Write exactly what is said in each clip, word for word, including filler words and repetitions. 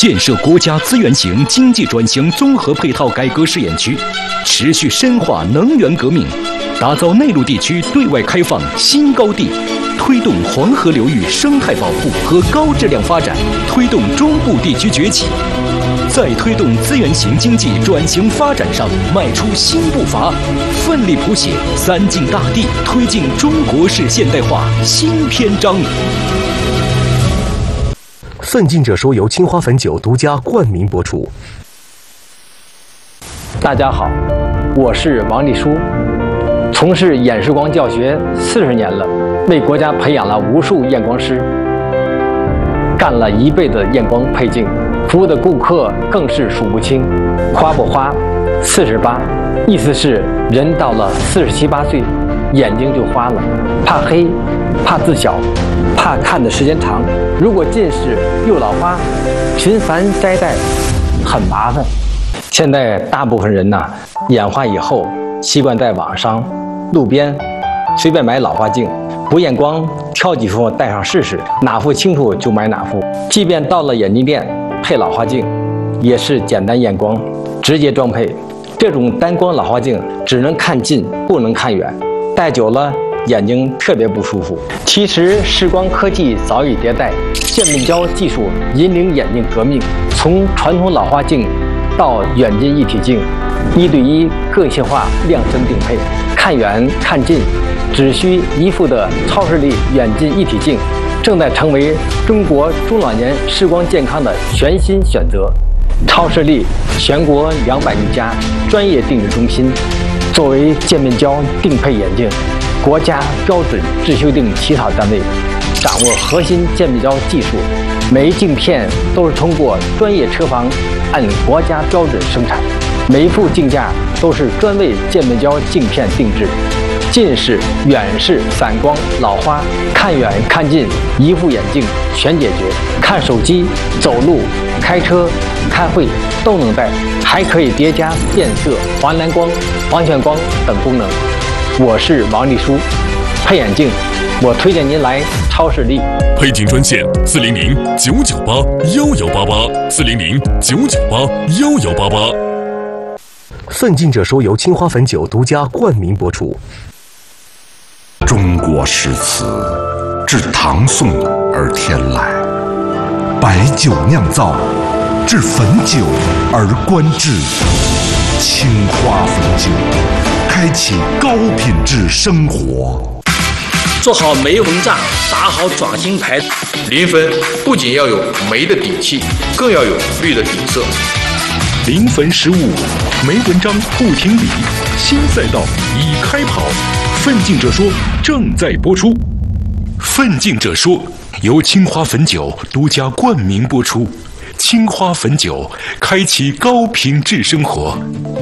建设国家资源型经济转型综合配套改革试验区，持续深化能源革命，打造内陆地区对外开放新高地，推动黄河流域生态保护和高质量发展，推动中部地区崛起，在推动资源型经济转型发展上迈出新步伐，奋力谱写三晋大地推进中国式现代化新篇章。 奋进者说由青花汾酒独家冠名播出。 大家好，我是王立书，从事演示光教学四十年了，为国家培养了无数验光师，干了一辈子验光配镜，服务的顾客更是数不清。花不花，四十八，意思是人到了四十七八岁，眼睛就花了，怕黑，怕字小，怕看的时间长。如果近视又老花，频繁摘戴很麻烦。现在大部分人呢，眼花以后习惯在网上、路边随便买老花镜，不验光，挑几副戴上试试，哪副清楚就买哪副。即便到了眼镜店配老花镜，也是简单验光，直接装配。这种单光老花镜只能看近，不能看远，戴久了眼睛特别不舒服。其实视光科技早已迭代，渐变焦技术引领眼镜革命，从传统老花镜到远近一体镜，一对一个性化量身定配，看远看近只需一副的超视力远近一体镜，正在成为中国中老年视光健康的全新选择。超视力全国两百余家专业定制中心，作为渐变焦定配眼镜国家标准制修订起草单位，掌握核心渐变焦技术，每一镜片都是通过专业车房按国家标准生产，每一副镜架都是专为渐变焦镜片定制。近视、远视、散光、老花，看远看近，一副眼镜全解决。看手机、走路、开车、开会都能戴，还可以叠加变色、环蓝光、防眩光等功能。我是王立书，配眼镜，我推荐您来超视力。 配镜专线：四零零九九八幺幺八八，四零零九九八幺幺八八。 奋进者说由青花汾酒独家冠名播出。 中国诗词自唐宋而天来，白酒酿造，至汾酒而观之。青花汾酒，开启高品质生活。 做好梅文帐，打好转型牌。 临汾不仅要有梅的底气，更要有绿的底色。 临汾十五，梅文章不停笔，新赛道已开跑。奋进者说正在播出。奋进者说由青花汾酒独家冠名播出。青花汾酒，开启高品质生活。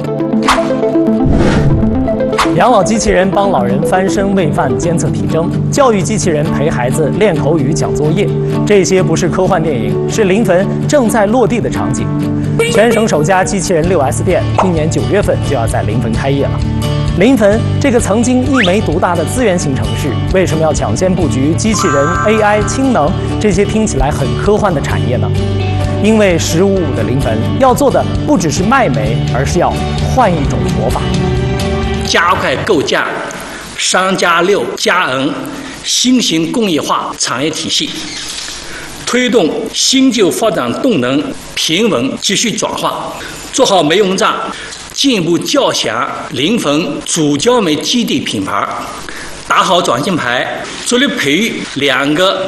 养老机器人帮老人翻身喂饭监测体征，教育机器人陪孩子练口语讲作业，这些不是科幻电影，是临汾正在落地的场景。全省首家机器人六 S 店今年九月份就要在临汾开业了。临汾这个曾经一眉独大的资源型城市，为什么要抢先布局机器人、A I、氢能这些听起来很科幻的产业呢？因为十五五的临汾要做的不只是卖煤，而是要换一种活法。 加快构建三加六加 N 新型工业化产业体系，推动新旧发展动能平稳继续转化，做好煤文帐，进一步叫响临汾主焦煤基地品牌，打好转型牌，着力培育两个